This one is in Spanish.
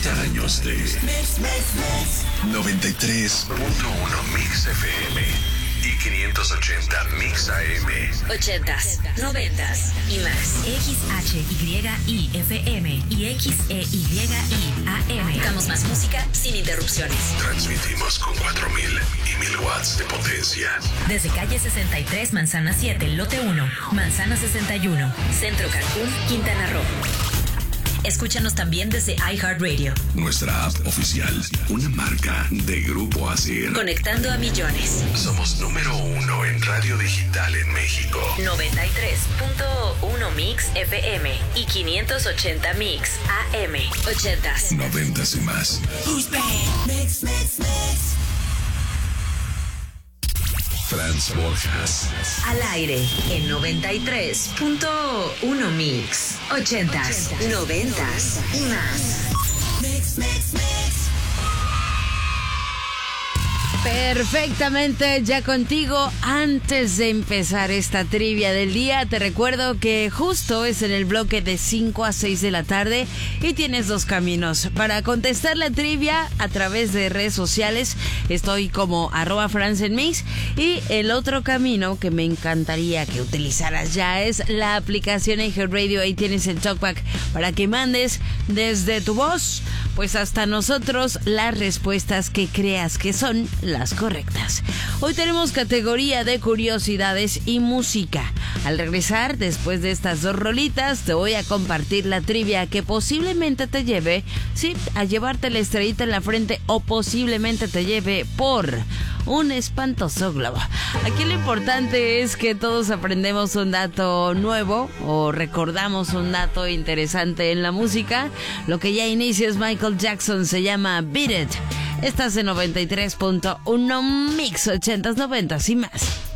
30 años de 93.1 Mix FM y 580 Mix AM. 80s, 90s y más. XHYIFM y XEYI AM. Damos más música sin interrupciones. Transmitimos con 4.000 y 1.000 watts de potencia. Desde calle 63, Manzana 7, lote 1, Manzana 61, Centro Cancún, Quintana Roo. Escúchanos también desde iHeartRadio. Nuestra app oficial, una marca de Grupo ASIR. Conectando a millones. Somos número 1 en radio digital en México. 93.1 Mix FM y 580 Mix AM. 80s. 90s y más. Mix. Franz Borjas. Al aire en 93.1 Mix. 80s, 90s y más. Mix. Perfectamente, ya contigo. Antes de empezar esta trivia del día, te recuerdo que justo es en el bloque de 5 a 6 de la tarde y tienes dos caminos para contestar la trivia a través de redes sociales. Estoy como @FranzenMix, y el otro camino que me encantaría que utilizaras ya es la aplicación iHeartRadio. Ahí tienes el talkback para que mandes desde tu voz pues hasta nosotros las respuestas que creas que son las correctas. Hoy tenemos categoría de curiosidades y música. Al regresar, después de estas dos rolitas, te voy a compartir la trivia que posiblemente te lleve, sí, a llevarte la estrellita en la frente, o posiblemente te lleve por un espantoso globo. Aquí lo importante es que todos aprendemos un dato nuevo o recordamos un dato interesante en la música. Lo que ya inicia es Michael Jackson, se llama Beat It. Estás en 93.1 Mix, 80s, 90s y más.